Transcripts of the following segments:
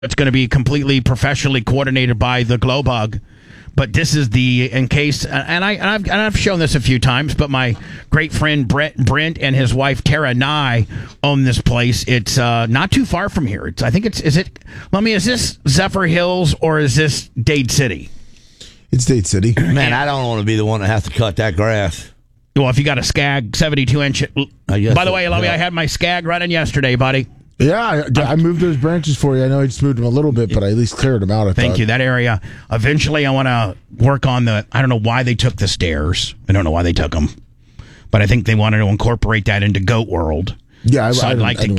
It's going to be completely professionally coordinated by the Glowbug. But this is in case, and I've shown this a few times, but my great friend Brent and his wife Tara Nye own this place. It's not too far from here. Is this Zephyr Hills or is this Dade City? It's Dade City. Man, I don't want to be the one that has to cut that grass. Well, if you got a Skag 72-inch. By the way, Lummy, I had my Skag running yesterday, buddy. Yeah, I moved those branches for you. I know I just moved them a little bit, but I at least cleared them out. Thank you. That area. Eventually, I want to work on I don't know why they took the stairs. I don't know why they took them, but I think they wanted to incorporate that into Goat World. Yeah, I'd like to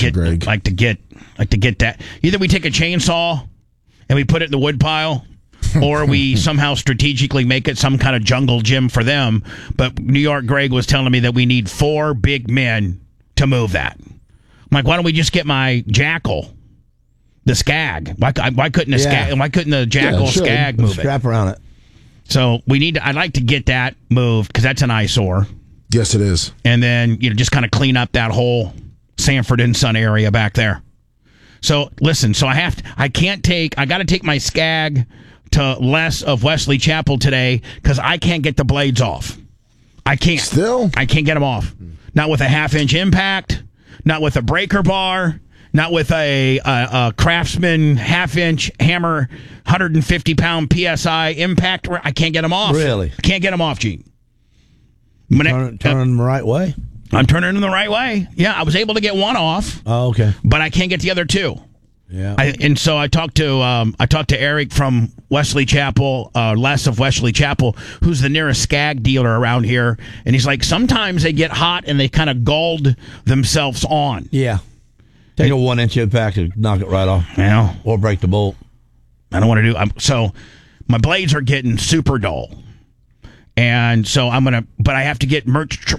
get that. Either we take a chainsaw and we put it in the wood pile, or we somehow strategically make it some kind of jungle gym for them. But New York Greg was telling me that we need 4 big men to move that. I'm like, why don't we just get my Jackal, the Skag? Why couldn't the Jackal Skag move it? Strap around it. So I'd like to get that moved because that's an eyesore. Yes, it is. And then just kind of clean up that whole Sanford and Son area back there. So listen, I got to take my Skag to Les of Wesley Chapel today because I can't get the blades off. I can't get them off. Not with a 1/2-inch impact. Not with a breaker bar, not with a Craftsman 1/2-inch hammer, 150-pound PSI impact. I can't get them off. Really? I can't get them off, Gene. Turn them the right way? I'm turning them the right way. Yeah, I was able to get one off. Oh, okay. But I can't get the other 2. Yeah. So I talked to Eric from Wesley Chapel, Les of Wesley Chapel, who's the nearest Skag dealer around here, and he's like, sometimes they get hot and they kind of galled themselves on. Yeah. Take a 1-inch impact and knock it right off. Yeah. Or break the bolt. I don't want to do. So my blades are getting super dull, and so but I have to get Merch's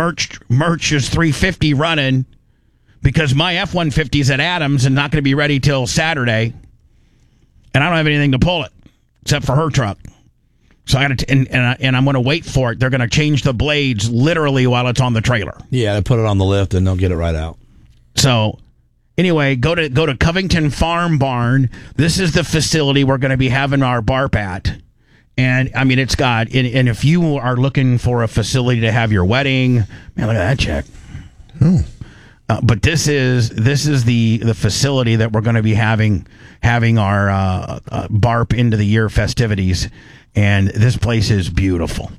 350 running. Because my F-150 is at Adams and not going to be ready till Saturday, and I don't have anything to pull it except for her truck. So I got to, and I'm going to wait for it. They're going to change the blades literally while it's on the trailer. Yeah, they put it on the lift and they'll get it right out. So anyway, go to Covington Farm Barn. This is the facility we're going to be having our BARP at. And I mean, it's got. And if you are looking for a facility to have your wedding, man, look at that check. Oh. But this is the facility that we're going to be having our BARP into the year festivities, and this place is beautiful.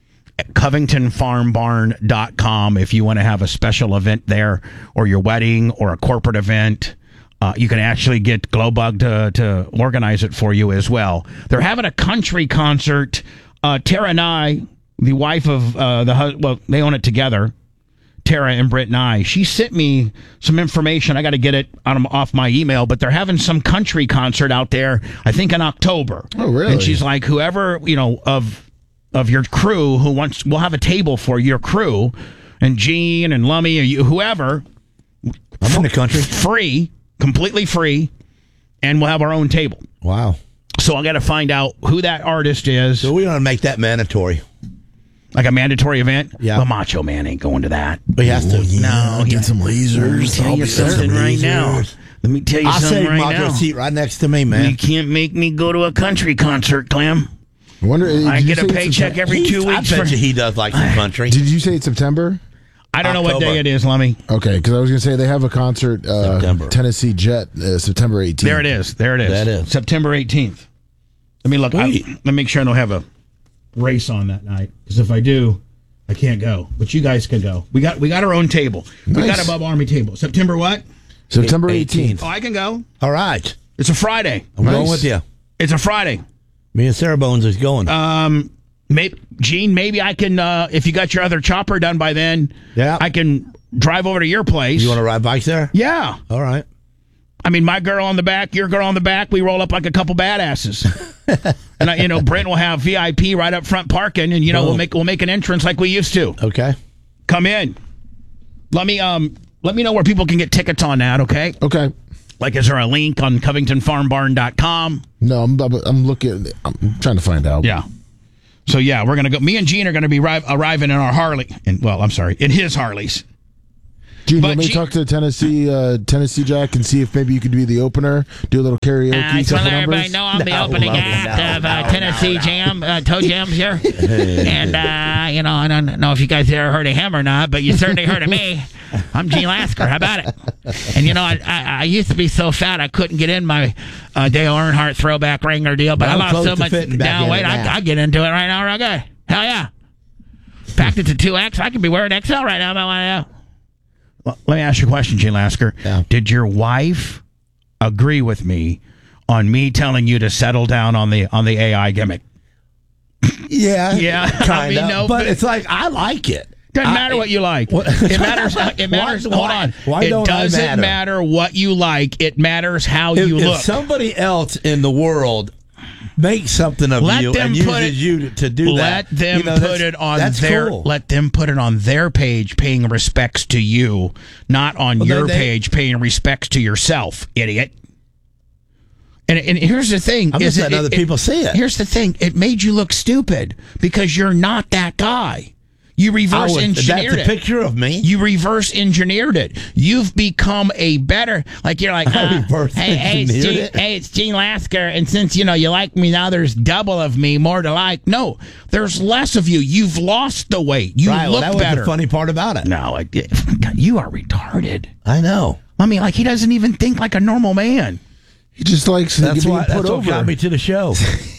CovingtonFarmBarn.com if you want to have a special event there, or your wedding, or a corporate event. You can actually get Glowbug to organize it for you as well. They're having a country concert. Tara Nye, the wife of they own it together. Tara and Britt Nye. She sent me some information. I got to get it off my email, but they're having some country concert out there, I think in October. Oh, really? And she's like, whoever, of your crew we'll have a table for your crew, and Gene and Lummy, whoever. I'm in the country. Free, completely free, and we'll have our own table. Wow. So I got to find out who that artist is. So we want to make that mandatory. Like a mandatory event? Yeah. Well, Macho Man ain't going to that. But he has to. No, get some lasers. Let me tell you something right now. Let me tell you something right now. I'll seat right next to me, man. You can't make me go to a country concert, Clem. I get a paycheck every 2 weeks. I bet you he does like some country. Did you say it's September? I don't know what day it is, Lummy. Okay, because I was going to say they have a concert, Tennessee Jet, September 18th. There it is. That is. September 18th. Let me look. Let me make sure I don't have a race on that night, because if I do, I can't go. But you guys can go. We got our own table. Nice. We got above Army table. September what? September 18th. Oh, I can go. All right. It's a Friday. I'm going with you. It's a Friday. Me and Sarah Bones is going. Gene, maybe I can, if you got your other chopper done by then, I can drive over to your place. You want to ride bikes there? Yeah. All right. I mean, my girl on the back, your girl on the back, we roll up like a couple badasses. And, Brent will have VIP right up front parking, and, we'll make an entrance like we used to. Okay. Come in. Let me know where people can get tickets on that, okay? Okay. Like, is there a link on CovingtonFarmBarn.com? No, I'm looking. I'm trying to find out. Yeah. So, yeah, we're going to go. Me and Gene are going to be arriving in our Harley. In his Harleys. Gene, But let me Gene- talk to Tennessee Jack and see if maybe you could be the opener, do a little karaoke. I just couple want to let everybody numbers. know I'm the opening act of Tennessee Jam, Toe Jams here. And, I don't know if you guys ever heard of him or not, but you certainly heard of me. I'm Gene Lasker. How about it? And, I used to be so fat I couldn't get in my Dale Earnhardt throwback ringer deal, but I I'm lost close so to much. fitting back Now, in wait, it now. I get into it right now real good. Hell yeah. Packed it to 2X. I could be wearing XL right now if I want to know. Well, let me ask you a question, Gene Lasker. Yeah. Did your wife agree with me on me telling you to settle down on the AI gimmick? Yeah, Yeah, kind I mean, of. no, but but- it's like I like it. Doesn't matter what you like. It matters. It matters. Why- Hold on. why it don't I doesn't matter? matter what you like. It matters how you If look. somebody else in the world makes something of Let you them and put uses it- you to do that, Let them put it on that's their. cool. Let them put it on their page, paying respects to you, not on your they- page, paying respects to yourself, idiot. And here's the thing: I'm just letting other people see it. Here's the thing: it made you look stupid because you're not that guy. You reverse engineered That's a it. picture of me. You reverse engineered it. You've become a better, like you're like, I reverse engineered it. It's Gene Lasker, and since you like me now, there's double of me, more to like. no, there's less of you. You've lost the weight. You Right, well, look that was better. the funny part about it. No, God, you are retarded. I know. I mean, like he doesn't even think like a normal man. He just likes That's being why. put That's what over. got me to the show.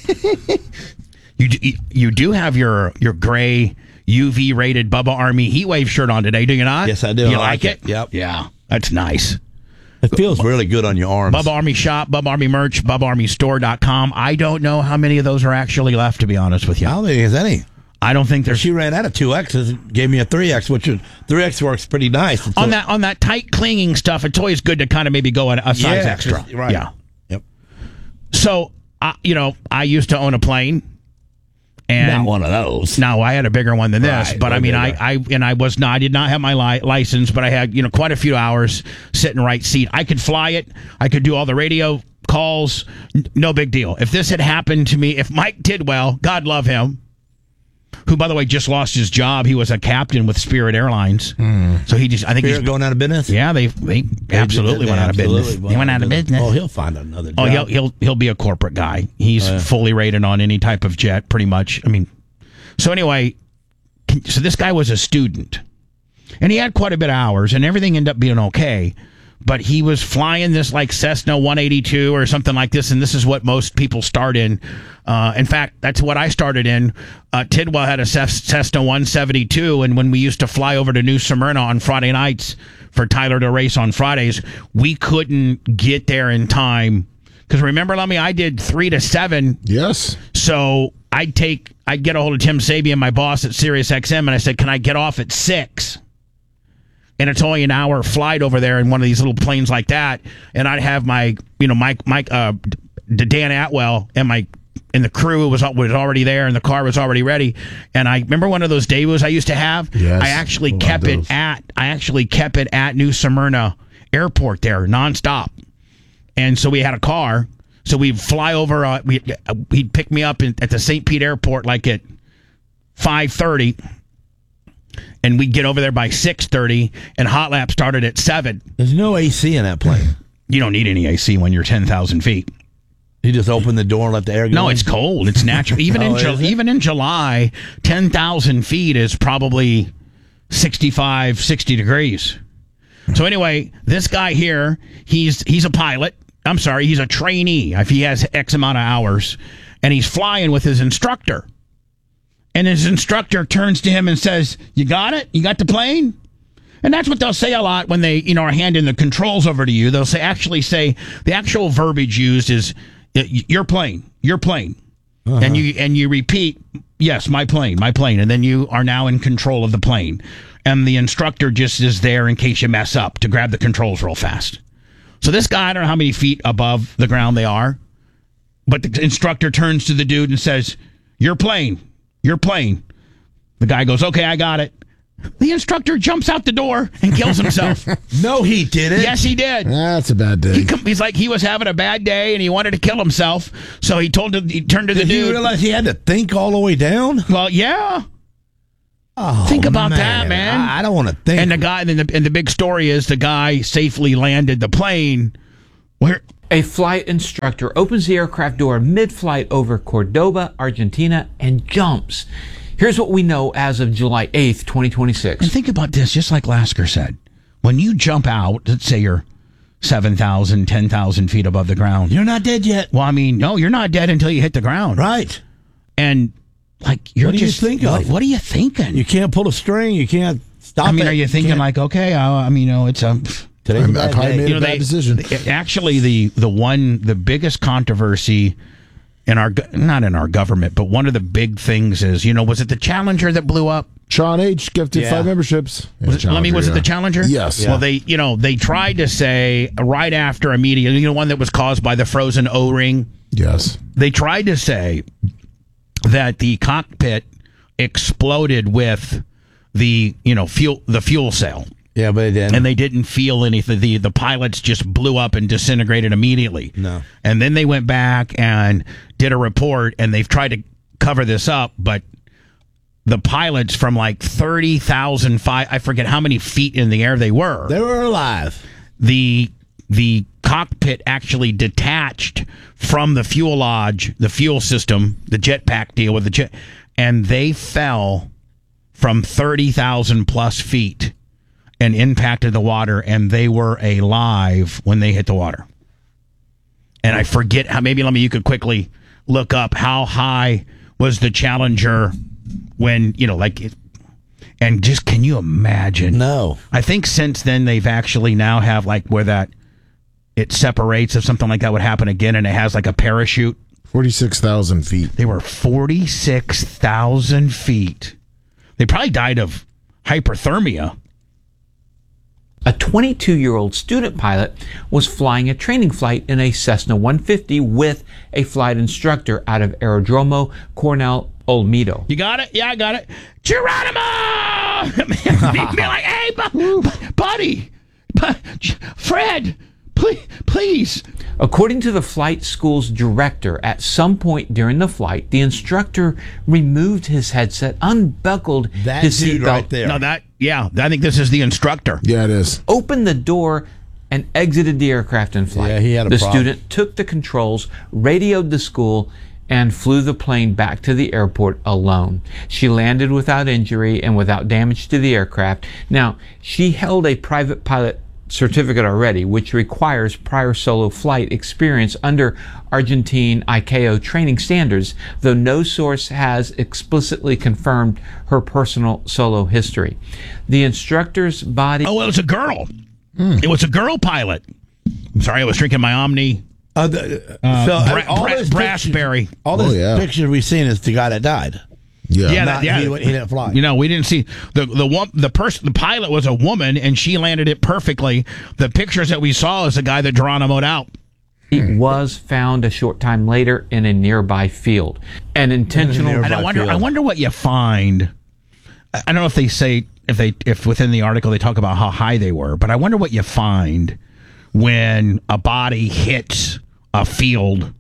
You do have your gray UV rated Bubba Army Heatwave shirt on today, do you not? Yes, I do. You I like like it? it. Yep. Yeah, that's nice. It feels really good on your arms. Bubba Army shop, Bubba Army merch, BubbaArmyStore.com. I don't know how many of those are actually left, to be honest with you. I don't think there's any. I don't think there's She ran out of 2Xs and gave me a 3X, which is 3X works pretty nice. It's on that tight clinging stuff. It's always good to kind of maybe go a size Yeah, extra. right. Yeah. Yep. So I used to own a plane, and Not one of those. no, I had a bigger one than this. Right, But I way mean, bigger. I did not have my license, but I had quite a few hours sitting right seat. I could fly it. I could do all the radio calls. No big deal. If this had happened to me, if Mike Tidwell, God love him, who by the way just lost his job, he was a captain with Spirit Airlines. So I think Spirit he's going out of business? yeah, they absolutely went out of business. They went out of business. Oh, he'll find another Oh, job. he'll be a corporate guy. He's fully rated on any type of jet, pretty much. I mean, so anyway, so this guy was a student, and he had quite a bit of hours, and everything ended up being okay. But he was flying this like Cessna 182 or something like this, and this is what most people start in. In fact, that's what I started in. Tidwell had a Cessna 172, and when we used to fly over to New Smyrna on Friday nights for Tyler to race on Fridays, we couldn't get there in time. Because remember, Lummy, I did 3 to 7. Yes. So I'd get a hold of Tim Sabian, my boss at SiriusXM, and I said, "Can I get off at 6?" And it's only an hour flight over there in one of these little planes like that. And I'd have my, Dan Atwell and the crew was already there, and the car was already ready. And I remember one of those Daewoo's I used to have. Yes, I actually love kept those. it at New Smyrna Airport there nonstop. And so we had a car. So we'd fly over. He'd pick me up at the St. Pete Airport like at 5:30. And we'd get over there by 6:30, and hot lap started at 7. There's no AC in that plane. You don't need any AC when you're 10,000 feet. You just open the door and let the air go No, in? it's cold. It's natural. Even Oh, is it? even in July, 10,000 feet is probably 65, 60 degrees. So anyway, this guy here, he's a pilot. I'm sorry, he's a trainee. If he has X amount of hours, and he's flying with his instructor. And his instructor turns to him and says, "You got it? You got the plane?" And that's what they'll say a lot when they, are handing the controls over to you. They'll say the actual verbiage used is your plane, and you repeat, "Yes, my plane," and then you are now in control of the plane. And the instructor just is there in case you mess up to grab the controls real fast. So this guy, I don't know how many feet above the ground they are, but the instructor turns to the dude and says, Your plane. The guy goes, "Okay, I got it." The instructor jumps out the door and kills himself. No, he didn't. Yes, he did. That's a bad day. He's like, he was having a bad day and he wanted to kill himself. So he turned to the Did dude. you realize he had to think all the way down? Well, yeah. Oh, Think about that, man. I don't want to think. And the guy, and the big story is the guy safely landed the plane. Where? A flight instructor opens the aircraft door mid-flight over Cordoba, Argentina, and jumps. Here's what we know as of July 8th, 2026. And think about this, just like Lasker said. When you jump out, let's say you're 7,000, 10,000 feet above the ground. You're not dead yet. Well, I mean, no, you're not dead until you hit the ground. Right. And, like, you're What do you just... think of? What are you thinking? You can't pull a string. You can't stop I mean, it. are you thinking like, okay, it's a... Today's a I bad probably day. made a bad decision. Actually, the biggest controversy in not in our government, but one of the big things is, was it the Challenger that blew up? Sean H. gifted 5 memberships. Was it the Challenger? Yes. Well, they tried to say right after a meeting, one that was caused by the frozen O-ring. Yes. They tried to say that the cockpit exploded with the fuel cell. Yeah, but it didn't. And they didn't feel anything. The pilots just blew up and disintegrated immediately. No. And then they went back and did a report, and they've tried to cover this up, but the pilots from like 30,000 feet, I forget how many feet in the air they were. They were alive. The cockpit actually detached from the fuselage, the fuel system, the jetpack deal with the jet, and they fell from 30,000 plus feet and impacted the water, and they were alive when they hit the water. And I forget how, maybe you could quickly look up how high was the Challenger when, and just, can you imagine? No. I think since then they've actually now have like where that it separates if something like that would happen again, and it has like a parachute. 46,000 feet. They were 46,000 feet. They probably died of hyperthermia. A 22-year-old student pilot was flying a training flight in a Cessna 150 with a flight instructor out of Aerodromo Coronel Olmedo. You got it? Yeah, I got it. Geronimo! Be like, hey, buddy, Fred, please. According to the flight school's director, at some point during the flight, the instructor removed his headset, unbuckled That his dude seatbelt, right there. No, I think this is the instructor. Yeah, it is. opened the door, and exited the aircraft in flight. Yeah, he had a the problem. student took the controls, radioed the school, and flew the plane back to the airport alone. She landed without injury and without damage to the aircraft. Now, she held a private pilot certificate already, which requires prior solo flight experience under Argentine ICAO training standards, though no source has explicitly confirmed her personal solo history. The instructor's body... Oh, it was a girl. It was a girl pilot. I'm sorry, I was drinking my Omni All those Brassberry. pictures, all those pictures we've seen is the guy that died. Yeah. Yeah, He didn't fly. We didn't see the pilot was a woman, and she landed it perfectly. The pictures that we saw is the guy that Geronimo'd out. He was found a short time later in a nearby field. An intentional... And I wonder what you find. I don't know if they say if within the article they talk about how high they were, but I wonder what you find when a body hits a field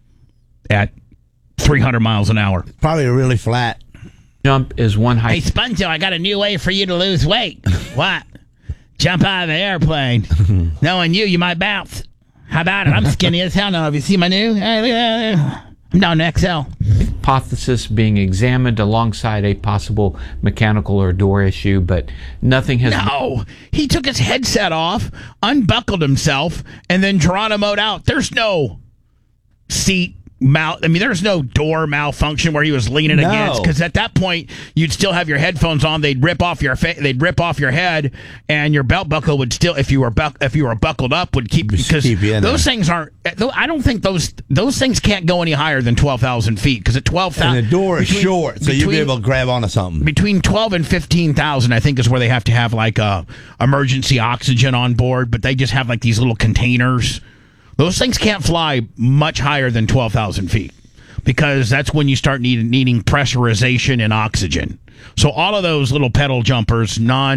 at 300 miles an hour. Probably really flat. Jump is one height. Hey, Spunzo, I got a new way for you to lose weight. What? Jump out of the airplane. Knowing you might bounce. How about it? I'm skinny as hell now. Have you seen my new? Hey, look at that. I'm down to XL. Hypothesis being examined alongside a possible mechanical or door issue, but nothing has... No, he took his headset off, unbuckled himself, and then Geronimo'd out. There's no seat there's no door malfunction where he was leaning against, because at that point you'd still have your headphones on. They'd rip off your head, and your belt buckle would still, if you were buckled up, would keep, because those things aren't. I don't think those things can't go any higher than 12,000 feet, because at 12,000 and the door is short, so you'll be able to grab onto something. Between 12 and 15,000, I think, is where they have to have like emergency oxygen on board, but they just have like these little containers. Those things can't fly much higher than 12,000 feet, because that's when you start needing pressurization and oxygen. So all of those little pedal jumpers,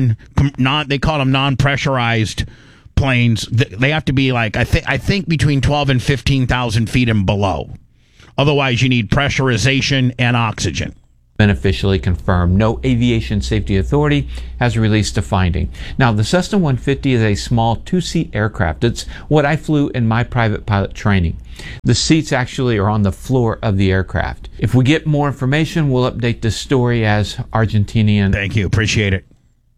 they call them non-pressurized planes. They have to be like, I think between 12 and 15,000 feet and below. Otherwise, you need pressurization and oxygen. been officially confirmed. No aviation safety authority has released a finding. Now, the Cessna 150 is a small two-seat aircraft. It's what I flew in my private pilot training. The seats actually are on the floor of the aircraft. If we get more information, we'll update this story as Argentinian. Thank you. Appreciate it.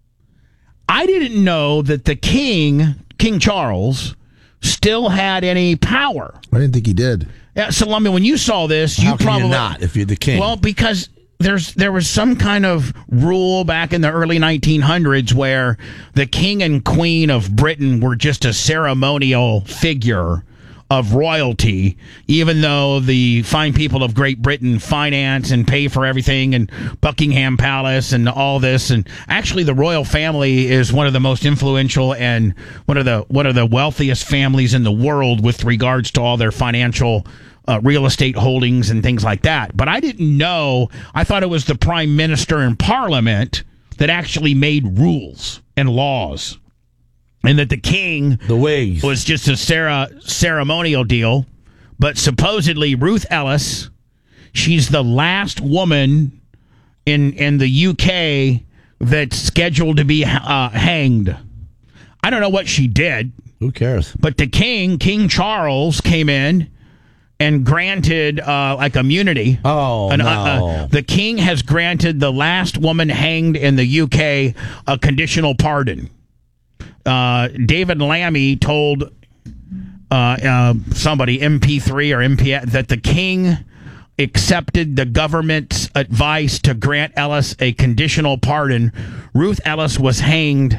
I didn't know that the King Charles, still had any power. I didn't think he did. Yeah, so, I mean, when you saw this, you How can probably you not if you're the king? Well, because there was some kind of rule back in the early 1900s where the king and queen of Britain were just a ceremonial figure of royalty, even though the fine people of Great Britain finance and pay for everything, and Buckingham Palace and all this. And actually, the royal family is one of the most influential and one of the wealthiest families in the world with regards to all their financial real estate holdings and things like that. But I didn't know. I thought it was the prime minister and parliament that actually made rules and laws, and that the king the ways was just a ceremonial deal. But supposedly Ruth Ellis, she's the last woman in the UK that's scheduled to be hanged. I don't know what she did. Who cares? But the King Charles, came in and granted like immunity. Oh, no. The king has granted the last woman hanged in the UK a conditional pardon. David Lammy told somebody, MP3 or MP, that the king accepted the government's advice to grant Ellis a conditional pardon. Ruth Ellis was hanged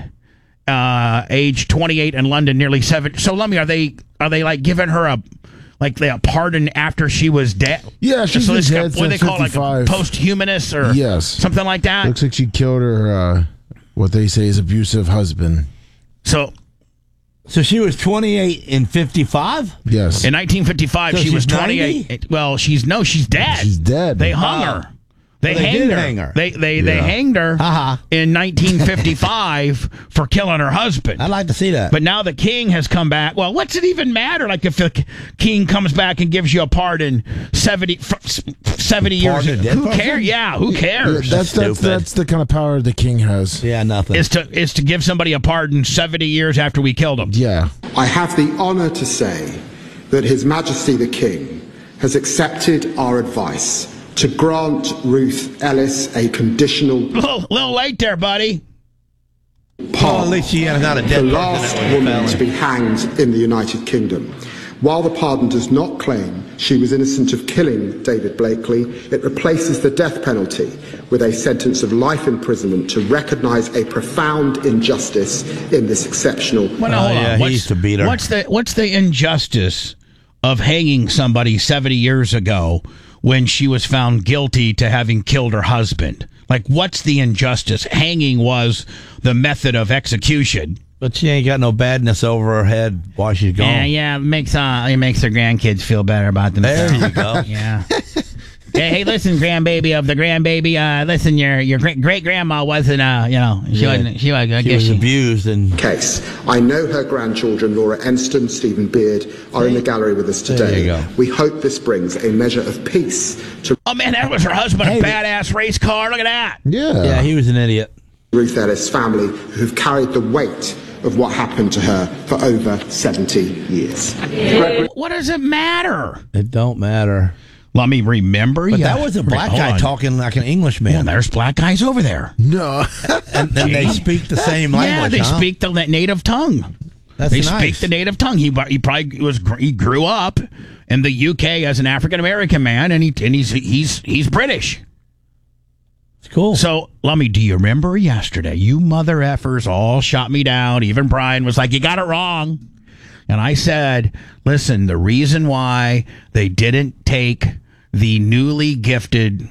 age 28 in London, nearly 7. So, Lammy, are they like giving her a pardon after she was dead? Yeah, she's been dead what since they call 55. like a posthumous or something like that. Looks like she killed her what they say is abusive husband. So she was 28 in 55? Yes. In 1955, So she was she's 28. 90? Well, she's dead. She's dead. They hung her. They did hanged hang her. They hanged her Uh-huh. in 1955 for killing her husband. I'd like to see that. But now the king has come back. Well, what's it even matter? Like if the king comes back and gives you a pardon 70 years Pardon a dead who person? cares? Yeah, who cares? That's the kind of power the king has. Yeah, nothing. Is to give somebody a pardon 70 years after we killed him. Yeah. I have the honour to say that His Majesty the King has accepted our advice to grant Ruth Ellis a conditional Little late there, buddy. Well, at least she is not a the dead last person. woman to be hanged in the United Kingdom. While the pardon does not claim she was innocent of killing David Blakely, it replaces the death penalty with a sentence of life imprisonment to recognise a profound injustice in this exceptional. Well, now, hold on. He used to beat her. What's the injustice of hanging somebody 70 years ago when she was found guilty to having killed her husband? Like, what's the injustice? Hanging was the method of execution. But she ain't got no badness over her head while she's gone. Yeah, it makes her grandkids feel better about themselves. There you go. Yeah. Hey, listen, grandbaby of the grandbaby. Listen, your great grandma wasn't, she was abused and Case. I know her grandchildren, Laura Enston, Stephen Beard, are in the gallery with us There today. you go. We hope this brings a measure of peace to Oh man, that was her husband, a badass race car. Look at that. Yeah. he was an idiot. Ruth Ellis' family, who've carried the weight of what happened to her for over 70 years. What does it matter? It don't matter. Let me remember. But that was a black Hold guy on. talking like an Man, Englishman. there's black guys over there. No. And they speak the same Yeah, language. they huh? speak the native tongue. That's They nice. speak the native tongue. He grew up in the UK as an African American man, and he's British. It's cool. So, Lummy, do you remember yesterday? You mother effers all shot me down. Even Brian was like, "You got it wrong," and I said, "Listen, the reason why they didn't take the newly gifted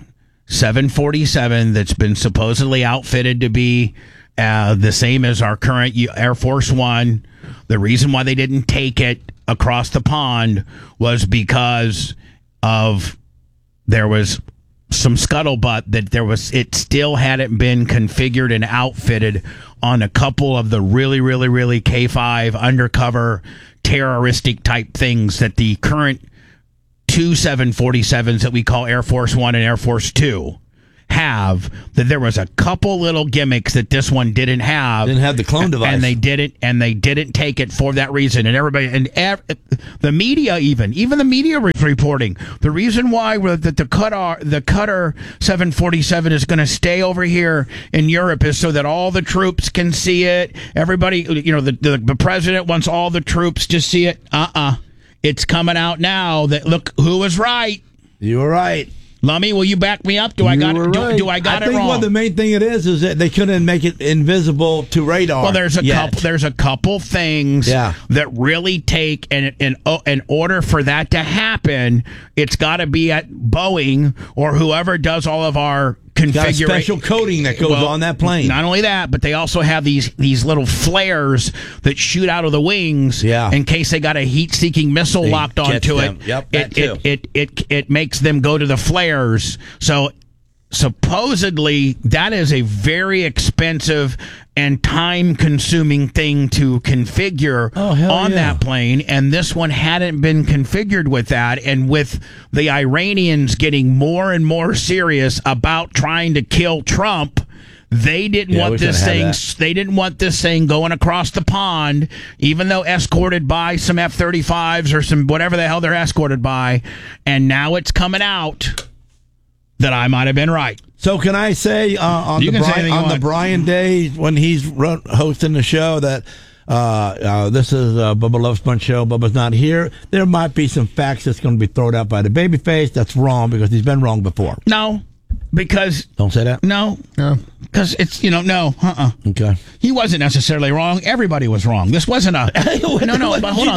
747 that's been supposedly outfitted to be the same as our current Air Force One, the reason why they didn't take it across the pond was because of there was some scuttlebutt that it still hadn't been configured and outfitted on a couple of the really, really, really K5 undercover terroristic type things that the current two 747s that we call Air Force One and Air Force Two have, that there was a couple little gimmicks that this one didn't have. Didn't have the clone device. And they didn't take it for that reason. And everybody, the media, even the media was reporting the reason why the Qatar 747 is going to stay over here in Europe is so that all the troops can see it. Everybody, the president wants all the troops to see it. It's coming out now that look who was right. You were right. Lummy, will you back me up? Do I got it wrong? I think what the main thing it is that they couldn't make it invisible to radar. Well, there's a couple things that really take, and in order for that to happen, it's got to be at Boeing or whoever does all of our configuration. Special coating that goes on that plane. Not only that, but they also have these little flares that shoot out of the wings in case they got a heat-seeking missile locked onto it. Yep, that too. It makes them go to the flares. So supposedly that is a very expensive and time-consuming thing to configure on that plane, and this one hadn't been configured with that. And with the Iranians getting more and more serious about trying to kill Trump, they didn't want this thing. They didn't want this thing going across the pond, even though escorted by some F-35s or some whatever the hell they're escorted by. And now it's coming out that I might have been right. So can I say on the Brian Day when he's hosting the show that this is Bubba Love Sponge show, Bubba's not here, there might be some facts that's going to be thrown out by the babyface that's wrong because he's been wrong before. No, because... Don't say that? No. Because it's, no. Okay. He wasn't necessarily wrong. Everybody was wrong. This wasn't a... No, but hold on.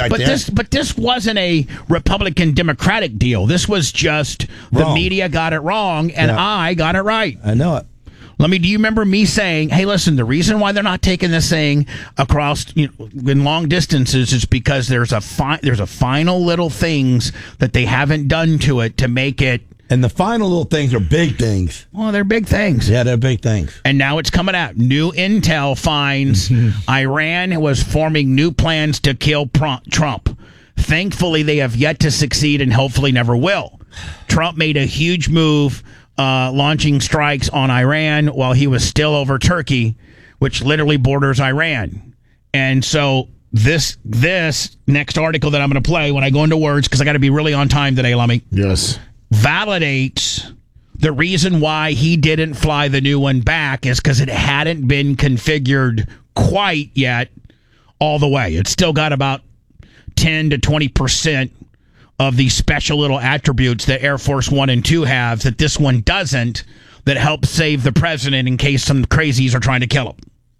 This wasn't a Republican-Democratic deal. This was just the media got it wrong, and I got it right. I know it. Do you remember me saying, hey, listen, the reason why they're not taking this thing across in long distances is because there's a final little things that they haven't done to it to make it. And the final little things are big things. Well, they're big things. Yeah, they're big things. And now it's coming out. New intel finds Iran was forming new plans to kill Trump. Thankfully, they have yet to succeed and hopefully never will. Trump made a huge move launching strikes on Iran while he was still over Turkey, which literally borders Iran. And so this next article that I'm going to play when I go into words, because I got to be really on time today, Lummy. Yes. Validates the reason why he didn't fly the new one back is because it hadn't been configured quite yet all the way. It's still got about 10 to 20% of these special little attributes that Air Force 1 and 2 have that this one doesn't, that helps save the president in case some crazies are trying to kill him.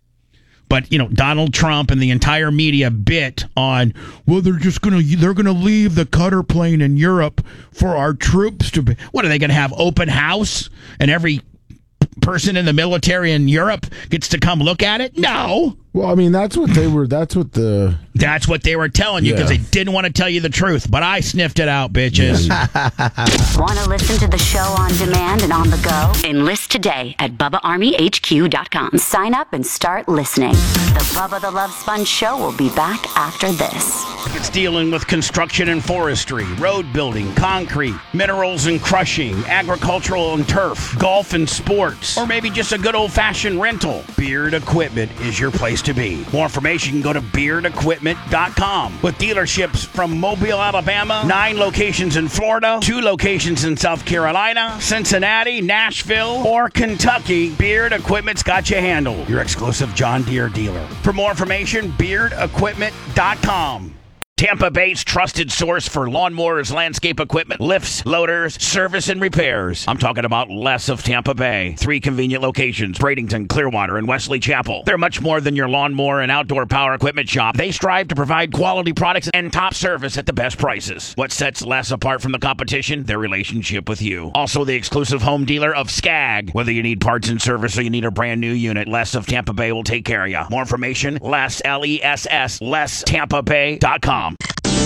But, Donald Trump and the entire media bit on, well, they're going to leave the Qatar plane in Europe for our troops to be. What, are they going to have open house and every person in the military in Europe gets to come look at it? No. Well, I mean, that's what they were telling you because they didn't want to tell you the truth. But I sniffed it out, bitches. Want to listen to the show on demand and on the go? Enlist today at BubbaArmyHQ.com. Sign up and start listening. The Bubba the Love Sponge Show will be back after this. It's dealing with construction and forestry, road building, concrete, minerals and crushing, agricultural and turf, golf and sports, or maybe just a good old-fashioned rental. Beard Equipment is your place to be. More information, you can go to beardequipment.com. With dealerships from Mobile, Alabama, 9 locations in Florida, 2 locations in South Carolina, Cincinnati, Nashville, or Kentucky, Beard Equipment's got you handled. Your exclusive John Deere dealer. For more information, beardequipment.com. Tampa Bay's trusted source for lawnmowers, landscape equipment, lifts, loaders, service, and repairs. I'm talking about Les of Tampa Bay. 3 convenient locations, Bradenton, Clearwater, and Wesley Chapel. They're much more than your lawnmower and outdoor power equipment shop. They strive to provide quality products and top service at the best prices. What sets Les apart from the competition? Their relationship with you. Also the exclusive home dealer of Skag. Whether you need parts and service or you need a brand new unit, Les of Tampa Bay will take care of you. More information, Les, LESS, LessTampaBay.com.